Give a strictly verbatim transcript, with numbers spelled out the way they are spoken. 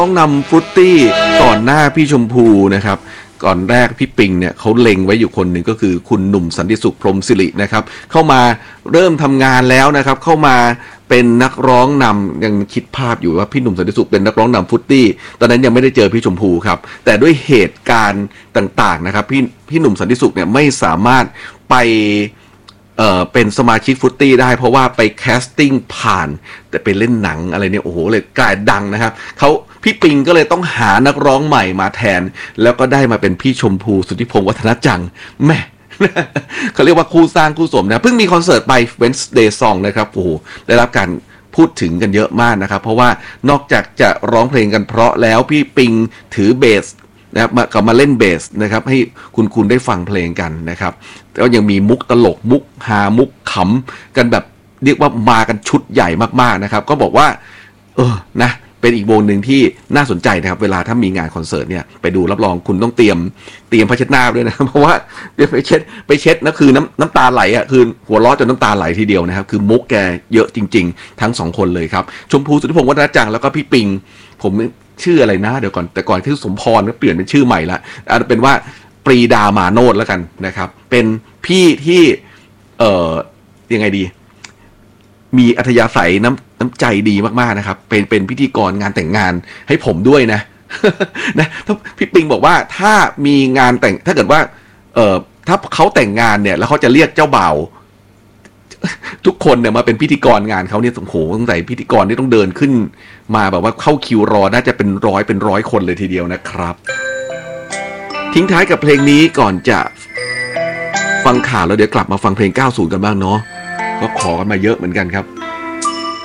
ต้องนำฟรุตตี้ก่อนหน้าพี่ชมพูนะครับก่อนแรกพี่ปิงเนี่ยเขาเล็งไว้อยู่คนหนึ่งก็คือคุณหนุ่มสันติสุขพรหมศิรินะครับเข้ามาเริ่มทำงานแล้วนะครับเข้ามาเป็นนักร้องนำยังคิดภาพอยู่ว่าพี่หนุ่มสันติสุขเป็นนักร้องนำฟรุตตี้ตอนนั้นยังไม่ได้เจอพี่ชมพูครับแต่ด้วยเหตุการณ์ต่างๆนะครับพี่พี่หนุ่มสันติสุขเนี่ยไม่สามารถไปเอ่อเป็นสมาชิกฟรุตตี้ได้เพราะว่าไปแคสติ้งผ่านแต่ไปเล่นหนังอะไรเนี่ยโอ้โหเลยกลายดังนะครับเขาพี่ปิงก็เลยต้องหานักร้องใหม่มาแทนแล้วก็ได้มาเป็นพี่ชมพูสุทธิพงษ์วัฒนจังร์แม่ เขาเรียกว่าคู่สร้างคู่สมนะเพิ่งมีคอนเสิร์ตไป Wednesday Song นะครับโอ้โหได้รับการพูดถึงกันเยอะมากนะครับเพราะว่านอกจากจะร้องเพลงกันเพราะแล้วพี่ปิงถือเบสนะครับมาก็มาเล่นเบสนะครับให้คุณคุณได้ฟังเพลงกันนะครับแล้วยังมีมุกตลกมุกฮามุกขำกันแบบเรียกว่ามากันชุดใหญ่มากๆนะครับก็บอกว่าเออนะเป็นอีกวงหนึ่งที่น่าสนใจนะครับเวลาถ้ามีงานคอนเสิร์ตเนี่ยไปดูรับรองคุณต้องเตรียมเตรียมผ้าเช็ดหน้าด้วยนะเพราะว่าเดี๋ยวไปเช็ดไปเช็ดนะคือน้ำน้ำตาไหลอ่ะคือหัวเราะจนน้ำตาไหลทีเดียวนะครับคือมุกแกเยอะจริงๆทั้งสองคนเลยครับชมพูสุทธิพงษ์วัฒนจังร์แล้วก็พี่ปิงผมชื่ออะไรนะเดี๋ยวก่อนแต่ก่อนคือสมพรก็เปลี่ยนเป็นชื่อใหม่ละเอาเป็นว่าปรีดามาโนดแล้วกันนะครับเป็นพี่ที่เอ่อยังไงดีมีอัธยาศัยน้ำน้ำใจดีมากๆนะครับเป็นเป็นพิธีกรงานแต่งงานให้ผมด้วยนะ นะถ้าพี่ปิงบอกว่าถ้ามีงานแต่งถ้าเกิดว่าเอ่อถ้าเขาแต่งงานเนี่ยแล้วเขาจะเรียกเจ้าบ่าวทุกคนเนี่ยมาเป็นพิธีกรงานเขาเนี่ยโอ้โหต้องใส่พิธีกรที่ต้องเดินขึ้นมาแบบว่าเข้าคิวรอน่าจะเป็นร้อยเป็นร้อยคนเลยทีเดียวนะครับทิ้งท้ายกับเพลงนี้ก่อนจะฟังข่าวแล้วเดี๋ยวกลับมาฟังเพลงเก้าสิบกันบ้างเนาะก็ขอกันมาเยอะเหมือนกันครับ